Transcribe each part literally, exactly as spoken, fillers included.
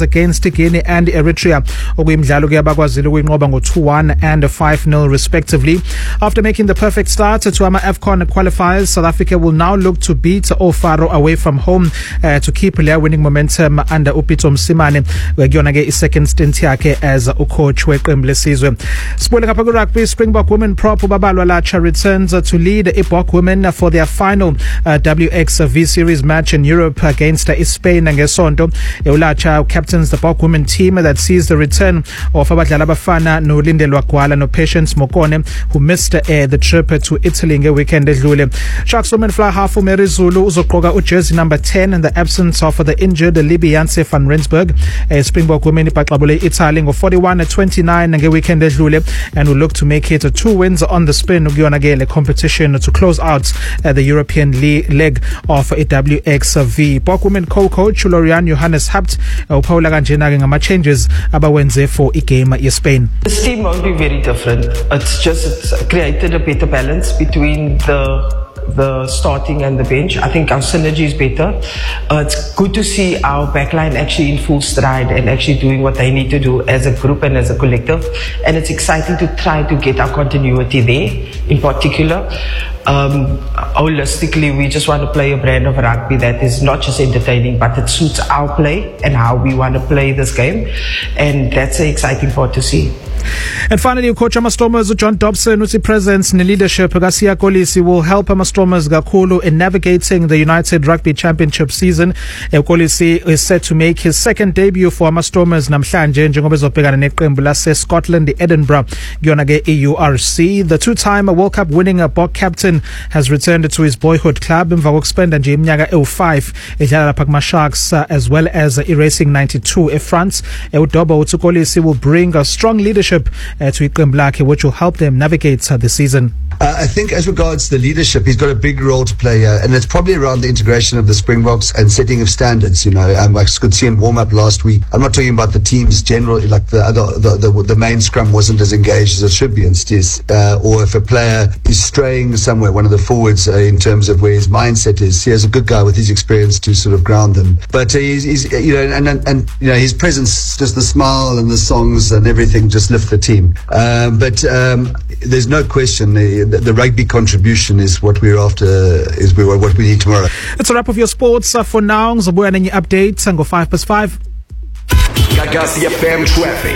Stars against Guinea and Eritrea. Okuyimidlalo ke abakwazile ukuyinqoba ngo two one and five nil respectively. After making the perfect start to ama AFCON qualifiers, South Africa will now look to beat Ofaro away from home uh, to keep their winning momentum under Upito Msimane. Kuyona ke i-second stint yakhe as ucoach weqembu lesizwe. Sibole kapha ku rugby, Springbok women prop Babalwa Lacha returns to lead Ibok women for their final uh, W X V Series match in Europe against uh, Spain ngesonto. Ulacha captains the Bok women team that sees the return of abadlali abafana no Lindelwa Gwala no Patience Mokone, who missed uh, the trip to Italy ngeweekend edlule. Sharks women fly half Mary Zulu uzoqoka ujersey number ten in the absence of the injured Libianse van Rensburg. Uh, Springbok women ipaqabule Italy ngo forty-one twenty-nine ngeweekend edlule and will look to make it two wins on the spin ukuyona ke le competition to close out uh, the European le- leg of a W X V. Bok women co-coach Lorian Johannes Habt uphawula kanjena ke ngama changes abawenze for igame ye Spain. This team won't be very different. It's just it's created a better balance between the the starting and the bench. I think our synergy is better. Uh, it's good to see our backline actually in full stride and actually doing what they need to do as a group and as a collective. And it's exciting to try to get our continuity there in particular. Um, holistically, we just want to play a brand of rugby that is not just entertaining, but it suits our play and how we want to play this game. And that's an exciting part to see. And finally, coach Amastormers John Dobson, whose presence and leadership Siya Kolisi will help Amastormers Gakulu in navigating the United Rugby Championship season. Kolisi is set to make his second debut for Amastormers namhlanje njengoba ezobhekana neqembu lase Scotland, Edinburgh, kuyona ke E U R C. The two-time World Cup winning Bok captain has returned to his boyhood club emva kokuspenda nje iminyaka ewu five edlala lapha kuma Sharks uh, as well as uh, erasing ninety-two eFrance. Udobo uthi Kolisi will bring a strong leadership uh, to iqembu lakhe, which will help them navigate uh, the season. Uh, I think as regards the leadership, he's got a big role to play here, and it's probably around the integration of the Springboks and setting of standards. You know, um, I could see him warm up last week. I'm not talking about the team's general, like the other, the, the, the main scrum wasn't as engaged as it should be, and Stis, uh, or if a player is straying somewhere, one of the forwards uh, in terms of where his mindset is, he has a good guy with his experience to sort of ground them. But uh, he's, he's, you know, and, and and you know, his presence, just the smile and the songs and everything, just lift the team. Um, but um, there's no question. The, The, the rugby contribution is what we're after, is what we need tomorrow. It's a wrap of your sports uh, for now. Ngizobuya nenye updates and go five past five. Gagasi F M traffic.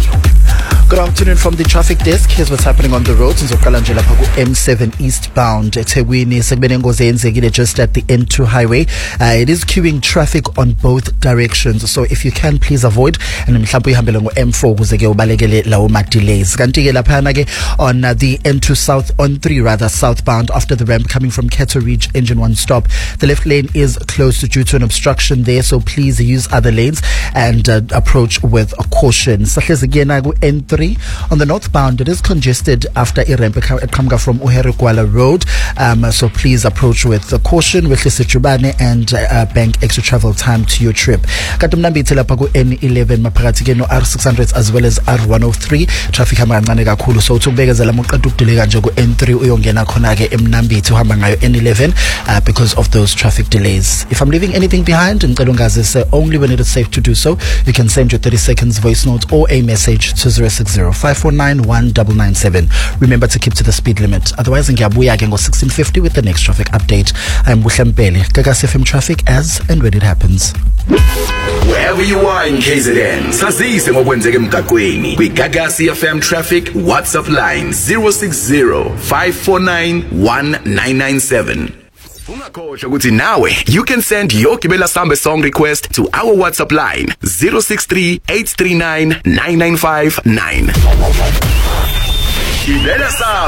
Good afternoon from the traffic desk. Here's what's happening on the roads. Ngizoqala nje lapha ku M seven eastbound eThekwini sekubene ingozi eyenzekile just at the N two highway. Uh, it is queuing traffic on both directions, so if you can please avoid and mhlawumbe ihambele ngo M four kuze ke ubalekele lawo ma delays. Kanti ke lapha ke on uh, the N two south on three rather southbound after the ramp coming from Keto Ridge engine one stop. The left lane is closed due to an obstruction there, so please use other lanes and uh, approach with a caution. Sahlezi ke na ku N three on the northbound, it is congested after a ramp coming from Uhere Kuala Road, um, so please approach with uh, caution with Lisitubane and uh, bank extra travel time to your trip. Katumnambi Telapago N eleven maphakathi no R six hundred as well as R one oh three traffic hamba kancane kakhulu, so uthubekeza lamuqeda ukudeleka nje ku N three uyongena khona ke eMnambi uhamba ngayo N eleven uh, because of those traffic delays. If I'm leaving anything behind, ngicela ungazise only when it is safe to do so. You can send your thirty seconds voice note or a message to zero six zero five four nine one nine nine seven. Remember to keep to the speed limit. Otherwise, ngiyabuya ke ngo sixteen fifty with the next traffic update. I'm Buhlempele, Gagasi F M traffic as and when it happens. Wherever you are in K Z N, sazise ngokwenzeka emgaqweni. Kwi Gagasi F M traffic WhatsApp line zero six zero five four nine one nine nine seven. Ungakhohlwa ukuthi nawe you can send your Gibela Sambe song request to our WhatsApp line zero six three eight three nine nine nine five nine. Gibela Sambe.